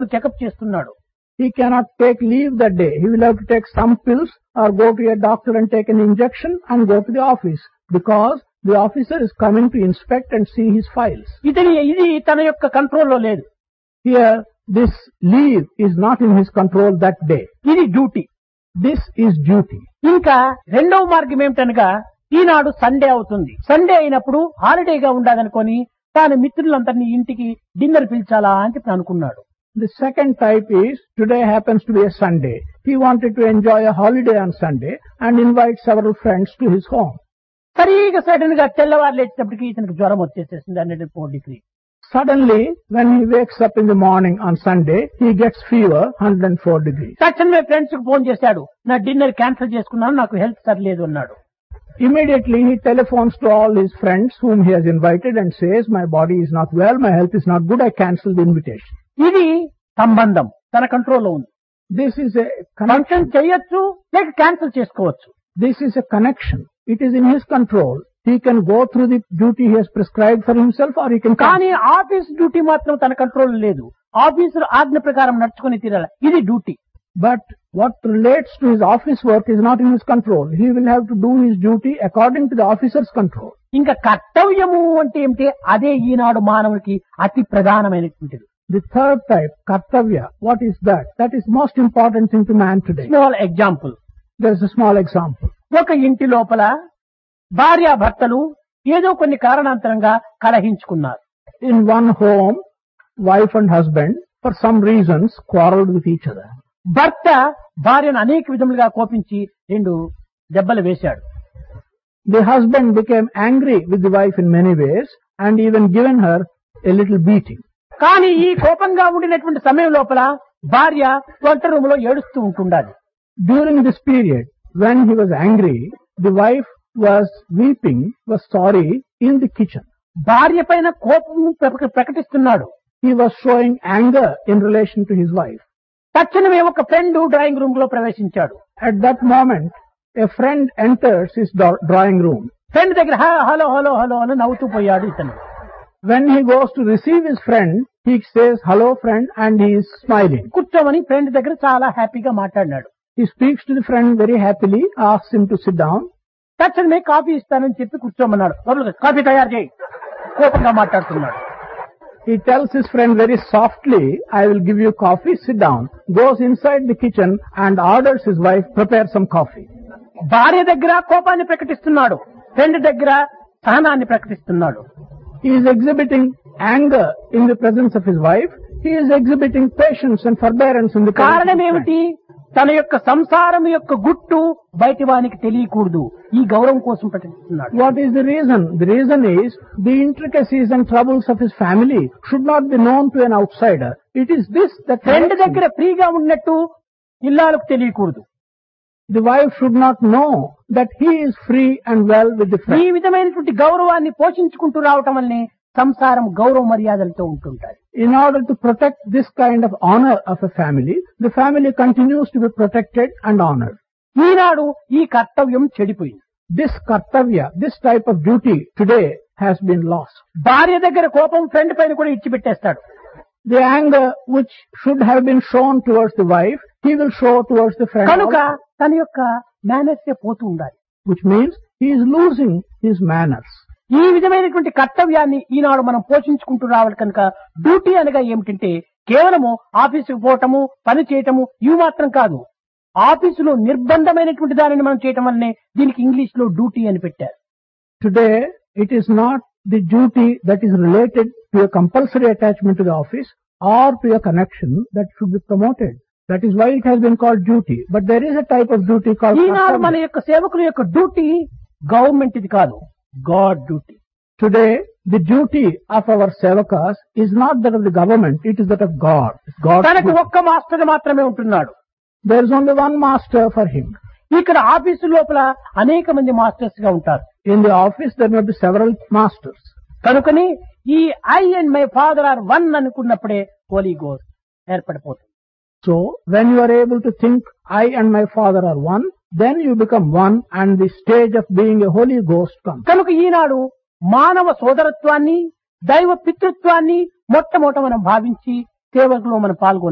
Checkup చేస్తున్నాడు. He cannot take leave that day. He will have to take some pills or go to a doctor and take an injection and go to the office because the officer is coming to inspect and see his files. ఇది తన యొక్క కంట్రోల్లో లేదు. Here, this leave is not in his control that day. ఇది duty. This is duty. ఇంకా రెండవ మార్గం ఏమిటనగా ఈనాడు Sunday అవుతుంది. సండే అయినప్పుడు హాలిడేగా ఉండాలనుకొని తాను మిత్రులందరినీ ఇంటికి డిన్నర్ పిలిచాలా అని చెప్పి అనుకున్నాడు. The second type is, today happens to be a Sunday. He wanted to enjoy a holiday on Sunday and invite several friends to his home. సరిగా సడన్ గా తెల్లవారు లేచేటప్పటికి ఇతనికి జ్వరం వచ్చేసేసింది 104 degrees. Suddenly, when he wakes up in the morning on Sunday, he gets fever 104 degrees. తక్షణమే friends కు phone చేశాడు. నా dinner cancel చేసుకున్నాను, నాకు హెల్త్ సరిలేదు అన్నాడు. Immediately he telephones to all his friends whom he has invited and says, my body is not well, my health is not good, I cancel the invitation. ఇది సంబంధం తన కంట్రోల్లో ఉంది. This is a ఫంక్షన్ చేయొచ్చు లేక cancel చేసుకోవచ్చు. This is a connection. It is in his control. He can go through the duty he has prescribed for himself or he can కానీ office duty మాత్రం తన కంట్రోల్ లేదు. ఆఫీసులో ఆజ్ఞ ప్రకారం నడుచుకుని తీరాలి. ఇది duty. But what relates to his office work is not in his control. He will have to do his duty according to the officer's control. ఇంకా కర్తవ్యము అంటే ఏమిటి? అదే ఈనాడు మానవునికి అతి ప్రధానమైనటువంటిది. The third type, kartavya, what is that? That is most important thing to man today. Small example. There is a small example. ఒక ఇంటి లోపల భార్యాభర్తలు ఏదో కొన్ని కారణాంతరంగా కలహించుకున్నారు. In one home, wife and husband, for some reasons, quarreled with each other. భర్త భార్యను అనేక విధములుగా కోపించి 2 దెబ్బలు వేశాడు. The husband became angry with the wife in many ways and even given her a little beating. కానీ ఈ కోపంగా ఉండినటువంటి సమయం లోపల భార్య వంట రూములో ఏడుస్తూ ఉంటుండాలి. During this period, when he was angry, the wife was weeping, was sorry in the kitchen. భార్య పైన కోపం ప్రకటిస్తున్నాడు. He was showing anger in relation to his wife. తక్షణమే ఒక ఫ్రెండ్ డ్రాయింగ్ రూమ్ లో ప్రవేశించాడు. At that moment, a friend enters his drawing room. Friend దగ్గర hello hello hello అని నవ్వుతూ పోయాడు ఇతను. When he goes to receive his friend, he says, hello friend, and he is smiling. కూర్చోమని friend దగ్గర చాలా హ్యాపీగా మాట్లాడినాడు. He speaks to the friend very happily, asks him to sit down. తక్షణమే కాఫీ ఇస్తానని చెప్పి కూర్చోమన్నాడు. కాఫీ తయారు చేయి. కోపంగా మాట్లాడుతున్నాడు. He tells his friend very softly, I will give you coffee, sit down. Goes inside the kitchen and orders his wife, prepare some coffee. భార్య దగ్గర కోపాన్ని ప్రకటిస్తున్నాడు. ఫ్రెండ్ దగ్గర సహనాన్ని ప్రకటిస్తున్నాడు. He is exhibiting anger in the presence of his wife. He is exhibiting patience and forbearance in the presence of కారణం his friend. ఏమిటి? తన యొక్క సంసారం యొక్క గుట్టు బయటి వానికి తెలియకూడదు. ఈ గౌరవం కోసం ప్రకటిస్తున్నాడు. What is the reason? The reason is the intricacies and troubles of his family should not be known to an outsider. It is this that friend దగ్గర ఫ్రీగా ఉన్నట్టు ఇల్లాలకు తెలియకూడదు. the wife should not know that he is free and well with the ఈ friend. విధమైనటువంటి గౌరవాన్ని పోషించుకుంటూ రావటం వల్లనే సంసారం గౌరవ మర్యాదలతో ఉంటుంటారు. In order to protect this kind of honor of a family, the family continues to be protected and honored. ఈనాడు ఈ కర్తవ్యం చెడిపోయింది. This kartavya, this type of duty today has been lost. భార్య దగ్గర కోపం ఫ్రెండ్ పైన కూడా ఇచ్చిపెట్టేస్తాడు. The anger which should have been shown towards the wife, he will show towards the friend కనుక also, తన యొక్క మేనర్స్ పోతూ ఉండాలి. which means he is losing his manners. ఈ విధమైనటువంటి కర్తవ్యాన్ని ఈనాడు మనం పోషించుకుంటూ రావాలి. కనుక డ్యూటీ అనగా ఏమిటంటే కేవలము ఆఫీసుకు పోవటము, పని చేయటము ఇవి మాత్రం కాదు. ఆఫీసులో నిర్బంధమైనటువంటి దానిని మనం చేయటం వల్లనే దీనికి ఇంగ్లీష్ లో డ్యూటీ అని పెట్టారు. Today, it is not the duty that is related to a compulsory attachment to the office or to a connection that should be promoted. That is why it has been called duty. But there is a type of duty called ఈనాడు మన kartavya. యొక్క సేవకుల యొక్క duty government ఇది కాదు, guard duty. Today, the duty of our sevakas is not that of the government, it is that of God. God's తనకు duty. ఒక్క master మాత్రమే ఉంటున్నాడు. There is only one master for him. ఇక్కడ office లోపల అనేక మంది మాస్టర్స్ గా ఉంటారు. In the office, there may be several masters. కనుకని ఈ I and my father are one అనుకున్నప్పుడే Holi ghost ఏర్పడిపోతుంది. So, when you are able to think, I and my father are one, then you become one and the stage of being a Holy Ghost comes. కనుక ఈనాడు మానవ సోదరత్వాన్ని, దైవ పితృత్వాన్ని మొట్టమొదట మనం భావించి సేవకులో మనం పాల్గొనాలి.